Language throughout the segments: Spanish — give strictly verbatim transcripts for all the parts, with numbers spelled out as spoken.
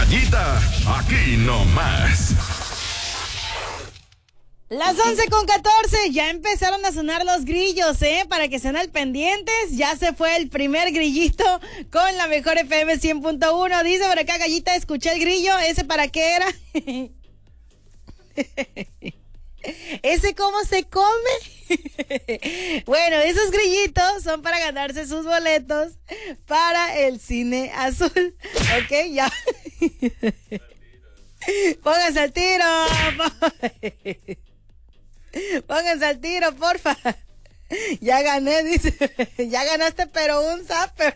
Gallita, aquí nomás. Las once con catorce, ya empezaron a sonar los grillos, ¿eh? Para que estén al pendientes, ya se fue el primer grillito con la mejor F M cien punto uno. Dice por acá, Gallita, escuché el grillo, ¿ese para qué era? ¿Ese cómo se come? Bueno, esos grillitos son para ganarse sus boletos para el cine azul. Ok, ya. Pónganse al tiro. Pónganse al tiro, porfa. Ya gané, dice. Ya ganaste, pero un zape.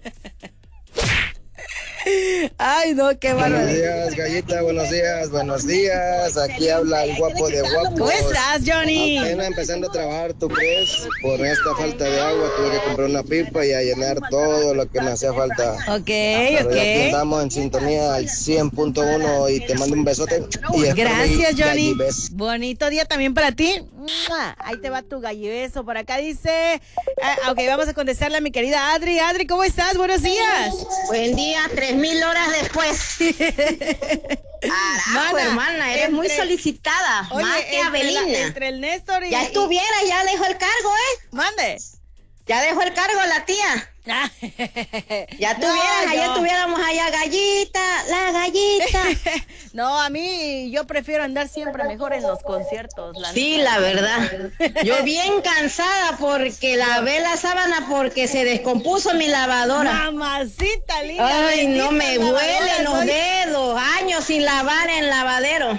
Ay, no, qué barbaridad. Buenos días, Gallita, buenos días, buenos días. Aquí habla el guapo de guapos. ¿Cómo estás, Johnny? Apenas empezando a trabajar, ¿tú crees? Por esta falta de agua tuve que comprar una pipa y a llenar todo lo que me hacía falta. Ok, Pero ok. ya aquí estamos en sintonía al cien punto uno y te mando un besote. Y Gracias, Johnny. Gallibes. Bonito día también para ti. ¡Mua! Ahí te va tu gallibeso. Por acá dice... Ah, ok, vamos a contestarle a mi querida Adri. Adri, ¿cómo estás? Buenos días. Buen día, tres mil horas después. Carajo, Mana, hermana, eres entre- muy solicitada. Oye, más que entre, la- Abelina. entre el Néstor y... Ya estuviera, ya dejó el cargo, ¿eh? Mande. Ya dejó el cargo la tía. Ah. Ya No, tuvieras, ayer no. tuviéramos allá Gallita, la Gallita. No, a mí yo prefiero andar siempre mejor en los conciertos. La Sí, neta. la verdad. Yo bien cansada porque lavé la sábana porque se descompuso mi lavadora. Mamacita linda. Ay, no me bendita lavadora huelen los soy. dedos, años sin lavar en lavadero.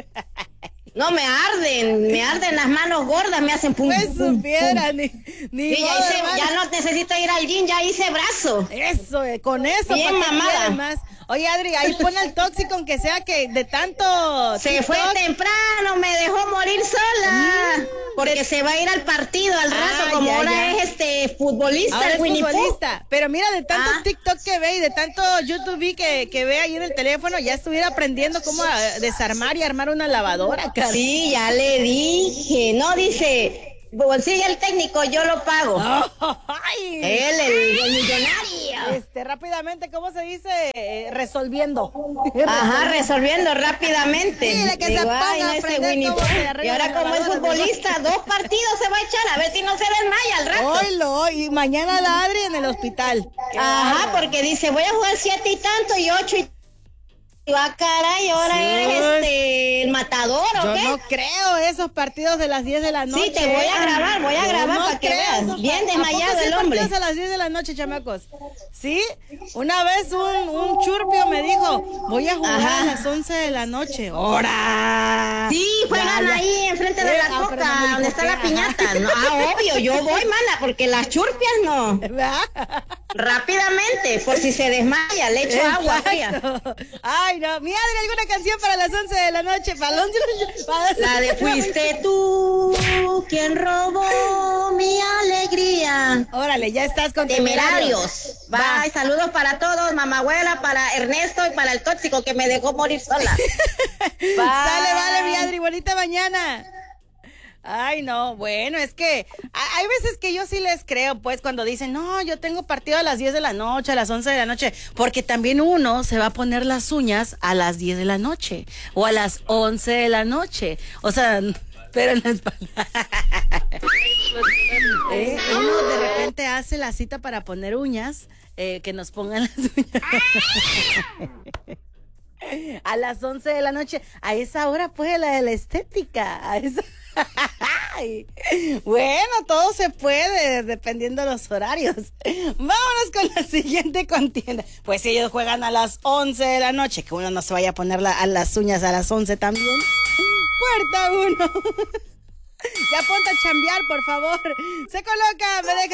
No, me arden, me arden las manos gordas, me hacen pum, Pues pum, pum. supiera, ni, ni Sí, ya, modo, hice- hermana. ya no necesito ir al gym, ya hice brazo. Eso, eh, con eso. Bien ¿pa' qué mamada. quieres más? Oye, Adri, ahí pon al tóxico, aunque sea que de tanto Se TikTok. fue temprano, me dejó morir sola. Porque se va a ir al partido al rato, Ah, como ya, ahora ya. es este futbolista, Ahora el es Winnie Pooh. futbolista. Pero mira, de tanto Ah. TikTok que ve y de tanto YouTube que, que ve ahí en el teléfono, ya estuviera aprendiendo cómo a desarmar y armar una lavadora, cara. Sí, ya le dije. No, dice, bolsillo el técnico, yo lo pago. Ay. Él, el, el millonario. Este, rápidamente, ¿cómo se dice? Eh, resolviendo. Ajá, resolviendo rápidamente. Mira, que se Digo, ponga ay, no, a este aprender Winnie cómo Pooh. se arregla Y ahora la como es lavadora, futbolista, dos partidos se va a echar, a ver si no se desmaya al rato. Oilo, y mañana la Adri en el hospital. Qué Ajá, bárbaro. porque dice, voy a jugar siete y tanto y ocho y... Y va, caray, ahora Sí. eres este, el matador, ¿o Yo qué? no creo esos partidos de las diez de la noche. Sí, te voy a grabar, voy a Yo grabar no para que creo veas. esos Bien par- desmayado ¿A poco sí el hombre. partidos a las diez de la noche, chamacos? Sí, una vez un, un churpio me dijo, voy a jugar Ajá. a las once de la noche. ¡Hora! Sí, juegan Ya, ya. ahí enfrente de Eh, la ah, pero coca, no me dijo donde está qué, la ajá. piñata. No, ah, obvio, yo voy, mana, porque las churpias no. ¿Verdad? Rápidamente, por si se desmaya, le echo agua fría. Exacto. Ay, no. Mi Adri, ¿alguna canción para las once de la noche? Para once de la noche. Para- La de fuiste tú quien robó mi alegría. Órale, ya estás con Temerarios. Va. Bye, saludos para todos, mamabuela, para Ernesto y para el tóxico que me dejó morir sola. Bye. Sale, vale, mi Adri, bonita mañana. Ay, no, bueno, es que a- hay veces que yo sí les creo, pues, cuando dicen, no, yo tengo partido a las diez de la noche, a las once de la noche, porque también uno se va a poner las uñas a las diez de la noche o a las once de la noche. O sea, pero en la espalda. Eh, uno de repente hace la cita para poner uñas, eh, que nos pongan las uñas. A las once de la noche, a esa hora pues la de la estética, a esa... Ay, bueno, todo se puede dependiendo de los horarios. Vámonos con la siguiente contienda. Pues si ellos juegan a las once de la noche, que uno no se vaya a poner la- a las uñas a las once también. Puerta uno. Ya ponte a chambear, por favor. Se coloca, me deja